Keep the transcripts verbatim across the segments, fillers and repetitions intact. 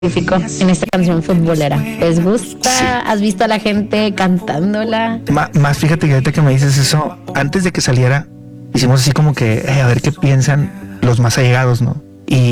en esta canción futbolera. ¿Les gusta? Sí. ¿Has visto a la gente cantándola? Más, más fíjate que ahorita que me dices eso, antes de que saliera, hicimos así como que eh, a ver qué piensan los más allegados, ¿no?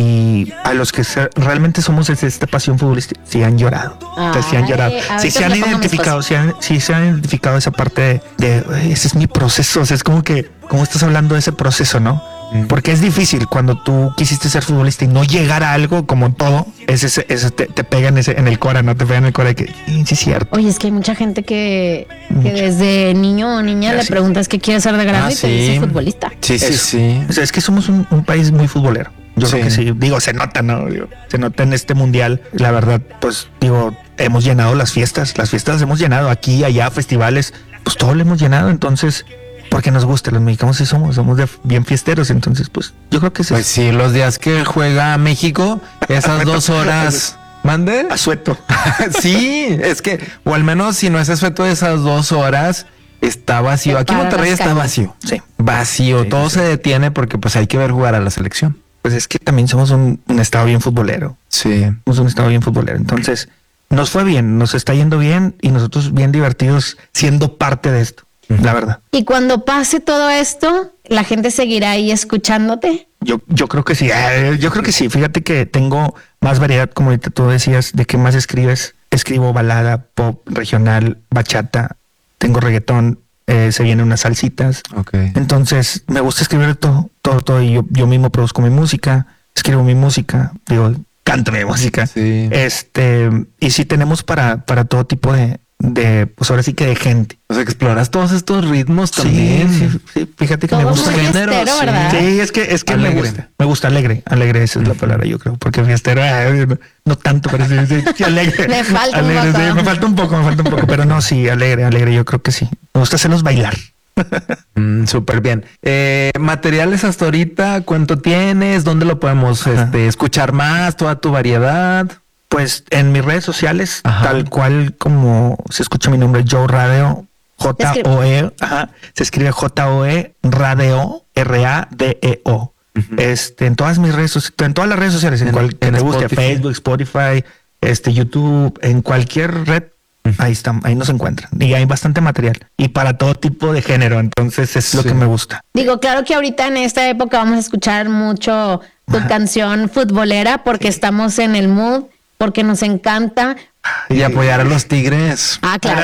Y a los que se, realmente somos de esta pasión futbolística, sí han llorado. Ay, sí han llorado. Sí se han identificado, sí, han, sí se han identificado esa parte de, de ese es mi proceso. O sea, es como que, como estás hablando de ese proceso, ¿no? Porque es difícil cuando tú quisiste ser futbolista y no llegar a algo como todo, ese, ese, ese te, te pega en, ese, en el cora, no te pega en el cora de que sí es cierto. Oye, es que hay mucha gente que, que desde niño o niña le preguntas qué quiere ser de grande ah, y te sí. dice futbolista. Sí, sí, Eso. sí. O sea, es que somos un, un país muy futbolero. Yo sí. creo que sí. Digo, se nota, ¿no? Digo, se nota en este mundial. La verdad, pues, digo, hemos llenado las fiestas. Las fiestas las hemos llenado aquí, allá, festivales. Pues todo lo hemos llenado. Entonces, porque nos gusta, los mexicanos sí somos, somos de bien fiesteros. Entonces, pues, yo creo que sí. Pues sí, los días que juega México, esas dos horas... ¿Mande? Asueto. Sí, es que, o al menos si no es asueto de esas dos horas... Está vacío. Aquí en Monterrey está vacío. Sí. Vacío. Sí, Todo sí. se detiene porque pues hay que ver jugar a la selección. Pues es que también somos un, un estado bien futbolero. Sí. Somos un estado bien futbolero. Entonces, nos fue bien, nos está yendo bien y nosotros bien divertidos siendo parte de esto, uh-huh. la verdad. Y cuando pase todo esto, ¿la gente seguirá ahí escuchándote? Yo, yo creo que sí. Eh, yo creo que sí. Fíjate que tengo más variedad, como ahorita tú decías, de qué más escribes. Escribo balada, pop, regional, bachata. Tengo reggaetón, eh, se vienen unas salsitas. Okay. Entonces, me gusta escribir todo, todo, todo. Y yo, yo mismo produzco mi música, escribo mi música, digo, canto mi música. Sí. Este, y sí tenemos para, para todo tipo de, de, pues ahora sí que de gente. O sea, que exploras todos estos ritmos también. Sí, sí, sí. Fíjate que todo me gusta. Fiestero, sí. ¿verdad? Sí, es que, es que me gusta. Me gusta alegre. Alegre, esa es la palabra, yo creo. Porque fiestero, eh, no, no tanto, pero sí, sí alegre. Me falta alegre, un poco. Sí, me falta un poco, me falta un poco. Pero no, sí, alegre, alegre, yo creo que sí. Me gusta hacerlos bailar. Mm, súper bien. Eh, materiales hasta ahorita, ¿cuánto tienes? ¿Dónde lo podemos este, escuchar más? Toda tu variedad. Pues en mis redes sociales, ajá. tal cual como se escucha mi nombre, Joe Radio, J O E, ajá, se escribe J O E, Radio, R A D E O. Uh-huh. Este, en todas mis redes sociales, en todas las redes sociales, en, en cual que te guste, Facebook, Spotify, este, YouTube, en cualquier red, uh-huh. ahí están, ahí nos encuentran. Y hay bastante material. Y para todo tipo de género, entonces es sí. lo que me gusta. Digo, claro que ahorita en esta época vamos a escuchar mucho tu ajá. canción futbolera porque sí. estamos en el mood. Porque nos encanta. Y apoyar a los Tigres. Ah, claro.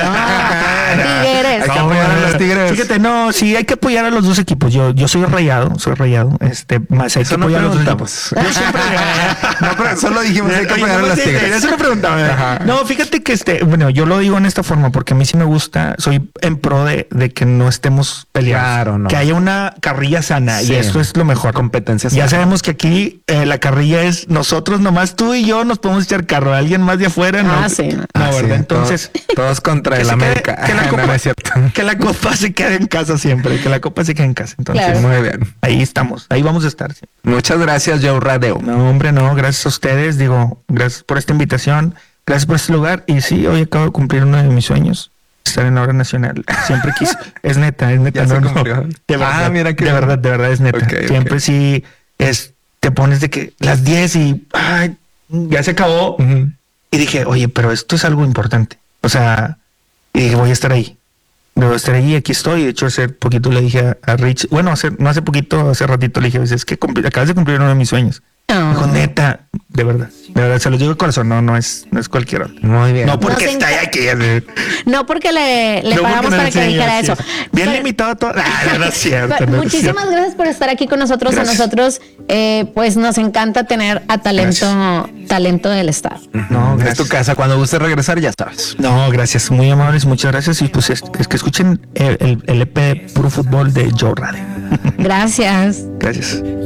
Tigres. Hay que apoyar a los Tigres. Fíjate, no, sí, hay que apoyar a los dos equipos. Yo, yo soy rayado, soy rayado. Este, más hay eso que no apoyar a los dos equipos. Yo siempre, no, pero solo dijimos hay que apoyar a los Tigres. Eso me preguntaba. No, fíjate que este, bueno, yo lo digo en esta forma porque a mí sí me gusta, soy en pro de, de que no estemos peleados. Claro, no. Que haya una carrilla sana sí. y eso es lo mejor. Competencia sana. Ya sana. sabemos que aquí eh, la carrilla es nosotros nomás, tú y yo nos podemos echar carro. Alguien más de afuera, ah, no. Sí. No, ah, ¿verdad? Sí. Entonces. Todos, todos contra el América. Que la, copa, no, no es cierto. que la copa se quede en casa siempre. Que la copa se quede en casa. Entonces, claro. Muy bien. Ahí estamos. Ahí vamos a estar. ¿Sí? Muchas gracias, Joe Radio. No, hombre, no. Gracias a ustedes. Digo, gracias por esta invitación. Gracias por este lugar. Y sí, hoy acabo de cumplir uno de mis sueños. Estar en la hora nacional. Siempre quise. Es neta, es neta. Ya no, se no. De verdad, ah, mira que. De verdad, de verdad es neta. Okay, Siempre okay. sí es. Te pones de que las diez y. Ay, ya se acabó. Uh-huh. Y dije, oye, pero esto es algo importante. O sea, y dije, voy a estar ahí. Voy a estar ahí, aquí estoy. De hecho, hace poquito le dije a, a Rich, bueno, hace, no hace poquito, hace ratito le dije, es que cumpli, acabas de cumplir uno de mis sueños. Oh. Dijo, neta, de verdad, de verdad, se los digo de corazón, no, no es, no es cualquier otro. Muy bien. No porque Nos está enc- aquí. No porque le, le no pagamos porque para que dijera eso. Bien Pero, limitado todo. Ah, no es cierto. pero, no es muchísimas cierto. gracias por estar aquí con nosotros. Gracias. A nosotros, eh, pues nos encanta tener a talento, talento del estado. No, es gracias. tu casa. Cuando gustes regresar, ya sabes. No, gracias, muy amables, muchas gracias. Y pues es, es que escuchen el, el, el E P de Puro Fútbol de Joe Radio. Gracias. Gracias.